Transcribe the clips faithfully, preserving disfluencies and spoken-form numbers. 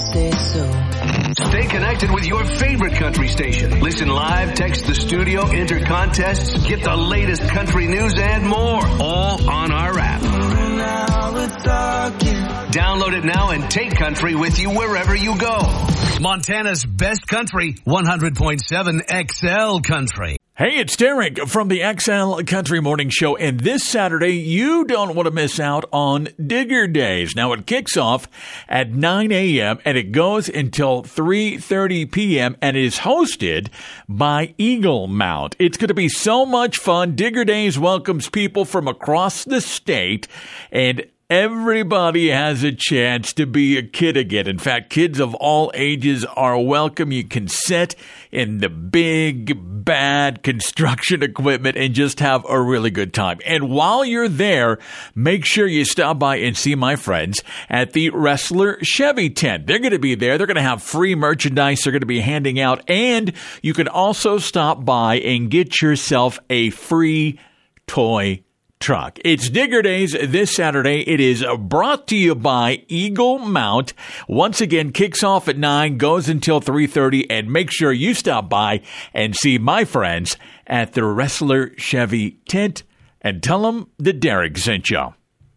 say so. Stay connected with your favorite country station. Listen live, text the studio, enter contests, get the latest country news and more, all on our app. Now we're talking. Download it now and take country with you wherever you go. Montana's best country, one hundred point seven X L Country. Hey, it's Derek from the X L Country Morning Show, and this Saturday, you don't want to miss out on Digger Days. Now, it kicks off at nine a.m., and it goes until three thirty p.m., and is hosted by Eagle Mount. It's going to be so much fun. Digger Days welcomes people from across the state, and everybody has a chance to be a kid again. In fact, kids of all ages are welcome. You can sit in the big, bad construction equipment and just have a really good time. And while you're there, make sure you stop by and see my friends at the Wrestler Chevy tent. They're going to be there. They're going to have free merchandise they're going to be handing out. And you can also stop by and get yourself a free toy truck. It's Digger Days this Saturday. It is brought to you by Eagle Mount. Once again, kicks off at nine, goes until three thirty, and make sure you stop by and see my friends at the Wrestler Chevy tent and tell them that Derek sent you.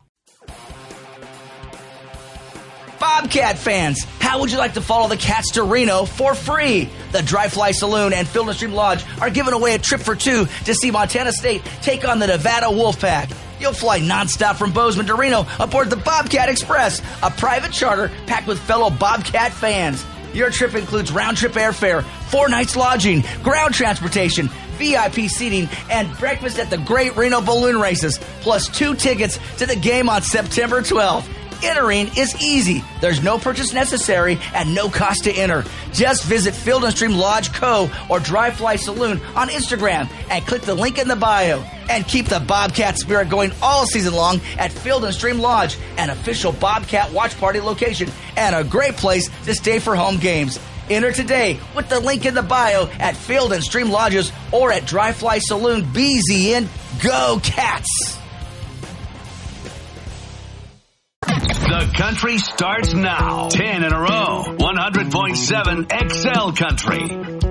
Bobcat fans, how would you like to follow the Cats to Reno for free? The Dry Fly Saloon and Field and Stream Lodge are giving away a trip for two to see Montana State take on the Nevada Wolfpack. You'll fly nonstop from Bozeman to Reno aboard the Bobcat Express, a private charter packed with fellow Bobcat fans. Your trip includes round-trip airfare, four nights lodging, ground transportation, V I P seating, and breakfast at the Great Reno Balloon Races, plus two tickets to the game on September twelfth. Entering is easy. There's no purchase necessary and no cost to enter. Just visit Field and Stream Lodge Co. or Dry Fly Saloon on Instagram and click the link in the bio. And keep the Bobcat spirit going all season long at Field and Stream Lodge, an official Bobcat watch party location and a great place to stay for home games. Enter today with the link in the bio at Field and Stream Lodges or at Dry Fly Saloon. B Z N. Go Cats! The country starts now. ten in a row. one hundred point seven X L Country.